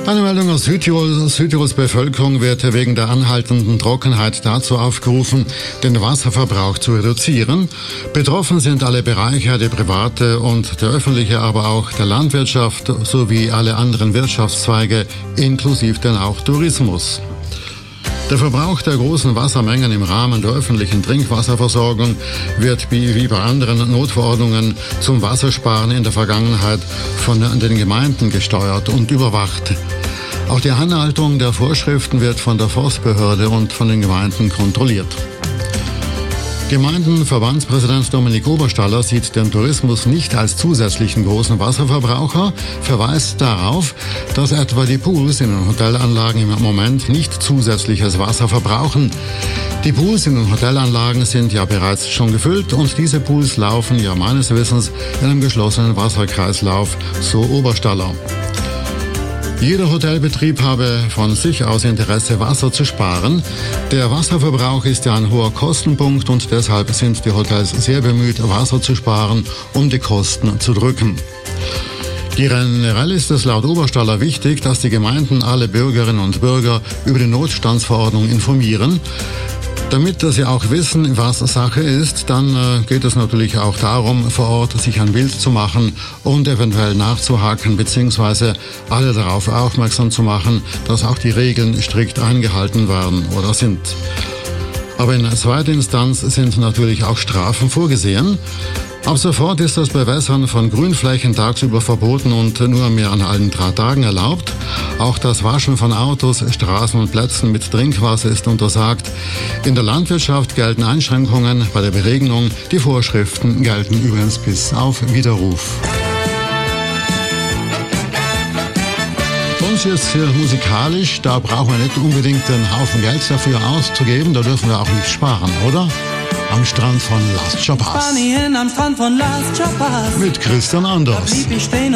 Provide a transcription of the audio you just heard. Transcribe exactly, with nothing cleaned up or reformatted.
Eine Meldung aus Südtirol. Südtirols Bevölkerung wird wegen der anhaltenden Trockenheit dazu aufgerufen, den Wasserverbrauch zu reduzieren. Betroffen sind alle Bereiche, der private und der öffentliche, aber auch der Landwirtschaft sowie alle anderen Wirtschaftszweige, inklusive denn auch Tourismus. Der Verbrauch der großen Wassermengen im Rahmen der öffentlichen Trinkwasserversorgung wird wie bei anderen Notverordnungen zum Wassersparen in der Vergangenheit von den Gemeinden gesteuert und überwacht. Auch die Einhaltung der Vorschriften wird von der Forstbehörde und von den Gemeinden kontrolliert. Gemeindenverbandspräsident Dominik Oberstaller sieht den Tourismus nicht als zusätzlichen großen Wasserverbraucher, verweist darauf, dass etwa die Pools in den Hotelanlagen im Moment nicht zusätzliches Wasser verbrauchen. Die Pools in den Hotelanlagen sind ja bereits schon gefüllt und diese Pools laufen ja meines Wissens in einem geschlossenen Wasserkreislauf, so Oberstaller. Jeder Hotelbetrieb habe von sich aus Interesse, Wasser zu sparen. Der Wasserverbrauch ist ja ein hoher Kostenpunkt und deshalb sind die Hotels sehr bemüht, Wasser zu sparen, um die Kosten zu drücken. Generell ist es laut Oberstaller wichtig, dass die Gemeinden alle Bürgerinnen und Bürger über die Notstandsverordnung informieren. Damit sie auch wissen, was Sache ist, dann äh, geht es natürlich auch darum, vor Ort sich ein Bild zu machen und eventuell nachzuhaken bzw. alle darauf aufmerksam zu machen, dass auch die Regeln strikt eingehalten werden oder sind. Aber in zweiter Instanz sind natürlich auch Strafen vorgesehen. Ab sofort ist das Bewässern von Grünflächen tagsüber verboten und nur mehr an allen drei Tagen erlaubt. Auch das Waschen von Autos, Straßen und Plätzen mit Trinkwasser ist untersagt. In der Landwirtschaft gelten Einschränkungen bei der Beregnung. Die Vorschriften gelten übrigens bis auf Widerruf. Sonst jetzt hier musikalisch, da brauchen wir nicht unbedingt einen Haufen Geld dafür auszugeben. Da dürfen wir auch nicht sparen, oder? Am Strand von Las Chapas. Spanien, am Strand von Las Chapas. Mit Christian Anders. Da blieb ich stehen